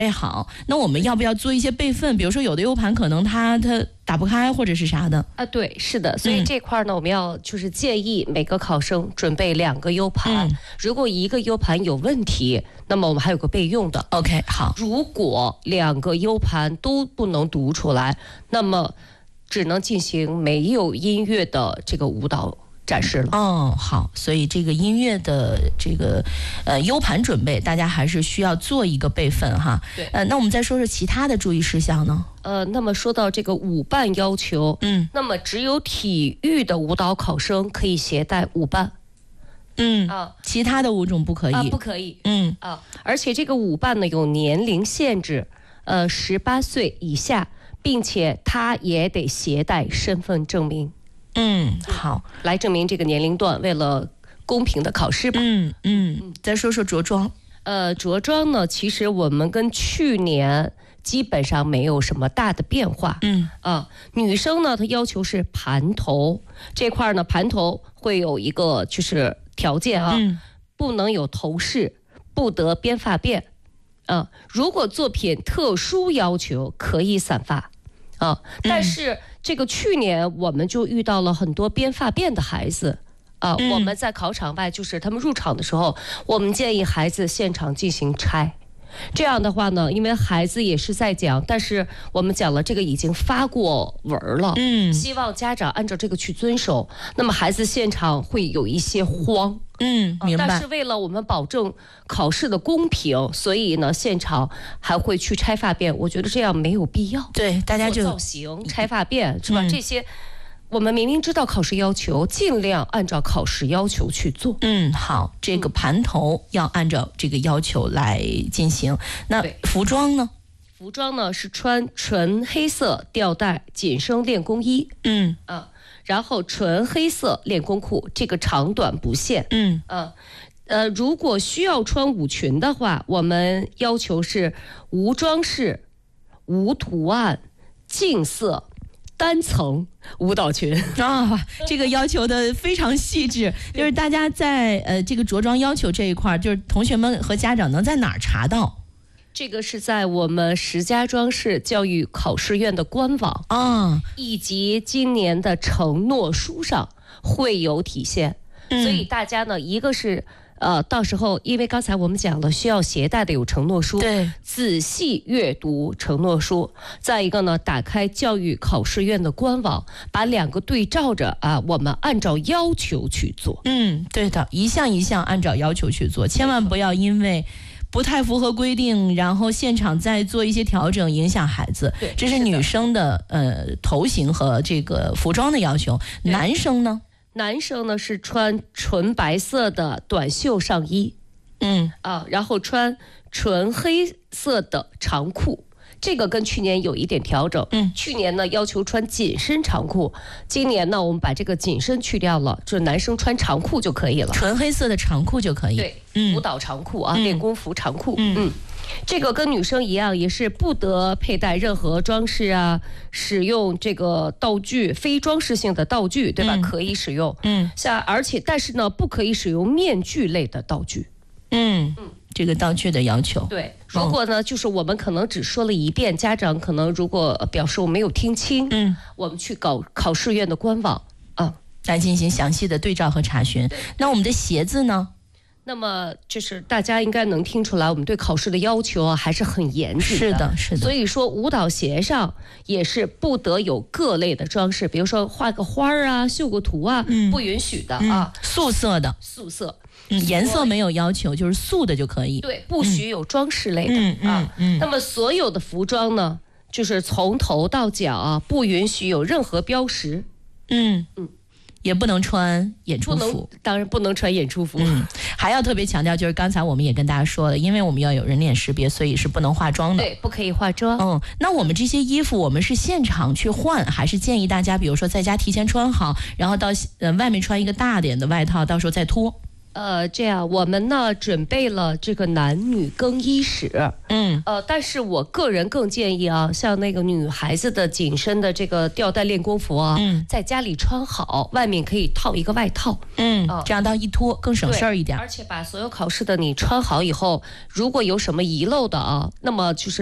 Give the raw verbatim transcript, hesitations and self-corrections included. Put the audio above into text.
好，那我们要不要做一些备份？比如说有的 U 盘可能它它打不开或者是啥的啊？对，是的，所以这块呢，我们要就是建议每个考生准备两个 U 盘。嗯、如果一个 U 盘有问题，那么我们还有个备用的。 OK， 好。 如果两个 U 盘都不能读出来，那么只能进行没有音乐的这个舞蹈展示了。 哦，好，所以这个音乐的这个呃 U 盘准备，大家还是需要做一个备份哈。 对， 呃，那我们再说说其他的注意事项呢？ 呃，那么说到这个舞伴要求，嗯，那么只有体育的舞蹈考生可以携带舞伴。 嗯啊，其他的舞种不可以啊，不可以。 嗯啊，而且这个舞伴呢有年龄限制，呃，十八岁以下，并且他也得携带身份证明。 嗯，好， 来证明这个年龄段，为了公平的考试吧。 嗯嗯，再说说着装。 呃，着装呢，其实我们跟去年基本上没有什么大的变化。嗯啊，女生呢，她要求是盘头这块呢，盘头会有一个就是条件啊，嗯、不能有头饰，不得编发辫。啊，如果作品特殊要求，可以散发。啊，但是这个去年我们就遇到了很多编发辫的孩子。啊，我们在考场外，就是他们入场的时候，我们建议孩子现场进行拆。这样的话呢，因为孩子也是在讲，但是我们讲了这个已经发过文了，嗯，希望家长按照这个去遵守。那么孩子现场会有一些慌， 嗯，明白。 但是为了我们保证考试的公平，所以呢，现场还会去拆发辫。我觉得这样没有必要。 对，大家就造型、拆发辫是吧？嗯、这些。我们明明知道考试要求，尽量按照考试要求去做。 嗯，好，这个盘头要按照这个要求来进行。那服装呢？ 服装呢是穿纯黑色吊带紧身练功衣，嗯啊，然后纯黑色练功裤，这个长短不限。嗯啊，呃，如果需要穿舞裙的话，我们要求是无装饰、无图案、净色。单层舞蹈裙啊，这个要求的非常细致。就是大家在呃这个着装要求这一块，就是同学们和家长能在哪儿查到？ 这个是在我们石家庄市教育考试院的官网啊，以及今年的承诺书上会有体现。嗯、所以大家呢，一个是。呃，到时候因为刚才我们讲了，需要携带的有承诺书， 对， 仔细阅读承诺书。再一个呢，打开教育考试院的官网，把两个对照着啊，我们按照要求去做。 嗯，对的，一项一项按照要求去做，千万不要因为不太符合规定，然后现场再做一些调整，影响孩子。 对， 这是女生的呃头型和这个服装的要求。男生呢？ 男生呢是穿纯白色的短袖上衣，嗯啊，然后穿纯黑色的长裤，这个跟去年有一点调整。嗯，去年呢要求穿紧身长裤，今年呢我们把这个紧身去掉了，就男生穿长裤就可以了， 纯黑色的长裤就可以。 对，嗯、舞蹈长裤啊，嗯、练功服长裤。嗯。嗯这个跟女生一样，也是不得佩戴任何装饰啊，使用这个道具，非装饰性的道具，对吧？嗯、可以使用，嗯，像而且但是呢，不可以使用面具类的道具， 嗯嗯，这个道具的要求。 对，如果呢，就是我们可能只说了一遍，家长可能如果表示我没有听清，嗯，我们去搞考试院的官网啊， 来进行详细的对照和查询。那我们的鞋子呢？ 那么就是大家应该能听出来，我们对考试的要求啊还是很严谨的。 是的，是的。 所以说舞蹈鞋上也是不得有各类的装饰，比如说画个花啊、绣个图啊，嗯、不允许的啊。 嗯、素色的， 素色， 嗯，颜色没有要求，就是素的就可以。 对，不许有装饰类的、 嗯、 啊。嗯嗯、那么所有的服装呢，就是从头到脚啊，不允许有任何标识。 嗯嗯。也不能穿演出服， 当然不能穿演出服。 嗯，还要特别强调，就是刚才我们也跟大家说了，因为我们要有人脸识别，所以是不能化妆的。 对，不可以化妆。 嗯，那我们这些衣服，我们是现场去换，还是建议大家，比如说在家提前穿好，然后到呃外面穿一个大点的外套，到时候再脱？ 呃，这样我们呢准备了这个男女更衣室， 嗯， 呃，但是我个人更建议啊，像那个女孩子的紧身的这个吊带练功服啊，嗯，在家里穿好，外面可以套一个外套， 嗯，呃、这样到一脱更省事儿一点。 而且把所有考试的你穿好以后，如果有什么遗漏的啊，那么就是。